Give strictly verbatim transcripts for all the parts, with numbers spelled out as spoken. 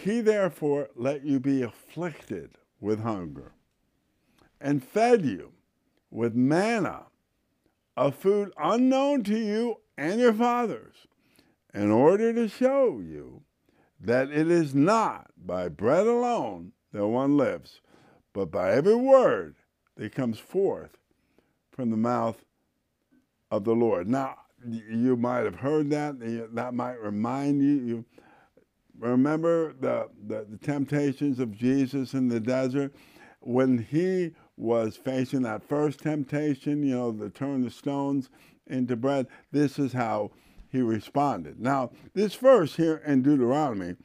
He therefore let you be afflicted with hunger, and fed you with manna, a food unknown to you and your fathers, in order to show you that it is not by bread alone that one lives, but by every word that comes forth from the mouth of the Lord. Now, you might have heard that. That might remind you. You remember the, the, the temptations of Jesus in the desert? When he was facing that first temptation, you know, to turn the stones into bread, this is how he responded. Now, this verse here in Deuteronomy,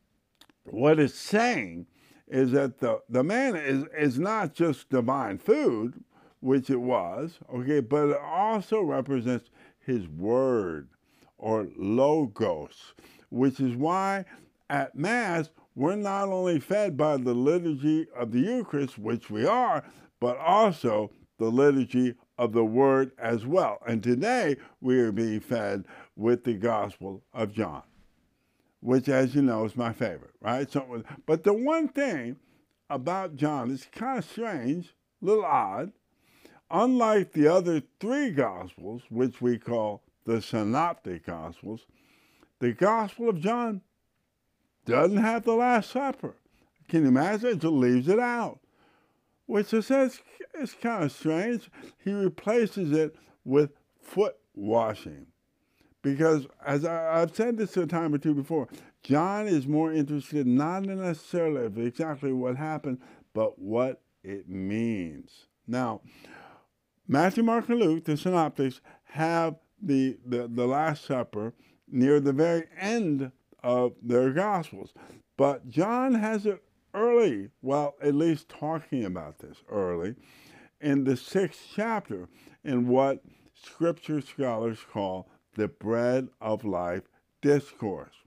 what it's saying is that the, the manna is, is not just divine food, which it was, okay, but it also represents his word, or logos, which is why at Mass we're not only fed by the liturgy of the Eucharist, which we are, but also the liturgy of the Word as well. And today we are being fed with the Gospel of John, which, as you know, is my favorite, right? So, but the one thing about John is kind of strange, a little odd. Unlike the other three Gospels, which we call the Synoptic Gospels, the Gospel of John doesn't have the Last Supper. Can you imagine? It just leaves it out, which is, is kind of strange. He replaces it with foot washing. Because, as I, I've said this a time or two before, John is more interested not necessarily of exactly what happened, but what it means. Now, Matthew, Mark, and Luke, the Synoptics, have the, the, the Last Supper near the very end of their Gospels. But John has it early, well, at least talking about this early, in the sixth chapter, in what Scripture scholars call the Bread of Life discourse.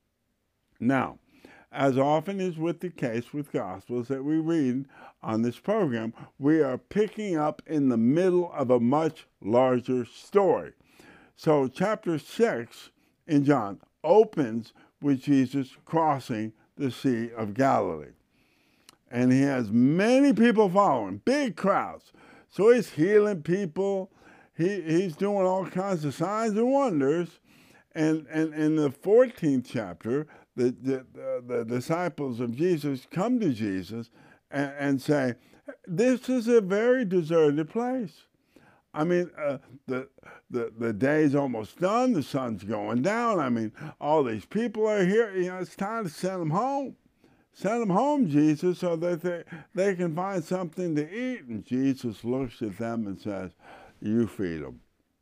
Now, as often is with the case with Gospels that we read on this program, we are picking up in the middle of a much larger story. So chapter six in John opens with Jesus crossing the Sea of Galilee. And he has many people following, big crowds. So he's healing people. He, he's doing all kinds of signs and wonders. And, and in the fourteenth chapter, the, the, the, the disciples of Jesus come to Jesus and, and say, this is a very deserted place. I mean, uh, the, the, the day's almost done. The sun's going down. I mean, all these people are here. You know, it's time to send them home. Send them home, Jesus, so that they, they can find something to eat. And Jesus looks at them and says, you feed them.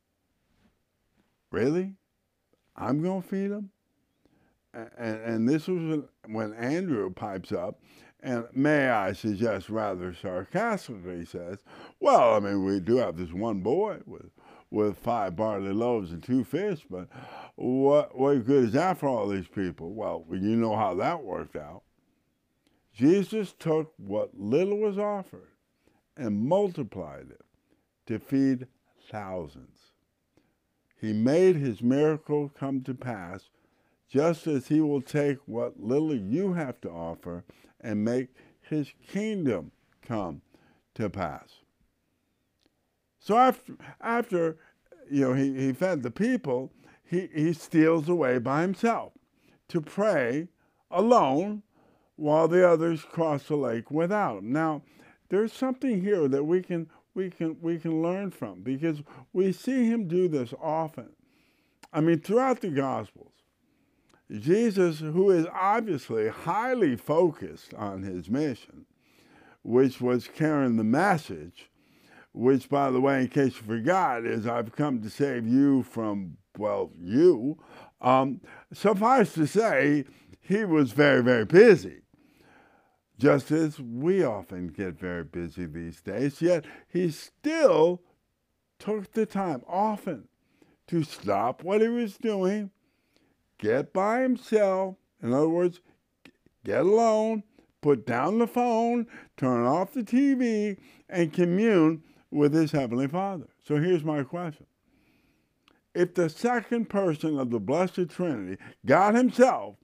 Really? I'm going to feed them? And, and this was when Andrew pipes up, and may I suggest rather sarcastically says, well, I mean, we do have this one boy with, with five barley loaves and two fish, but what, what good is that for all these people? Well, you know how that worked out. Jesus took what little was offered and multiplied it to feed thousands. He made his miracle come to pass, just as he will take what little you have to offer and make his kingdom come to pass. So after, after you know, he, he fed the people, he, he steals away by himself to pray alone while the others cross the lake without him. Now, there's something here that we can we can we can learn from, because we see him do this often. I mean, throughout the Gospels, Jesus, who is obviously highly focused on his mission, which was carrying the message, which, by the way, in case you forgot, is I've come to save you from, well, you. Um, suffice to say, he was very, very busy, just as we often get very busy these days, yet he still took the time often to stop what he was doing, get by himself, in other words, get alone, put down the phone, turn off the T V, and commune with his Heavenly Father. So here's my question. If the second person of the Blessed Trinity, God himself,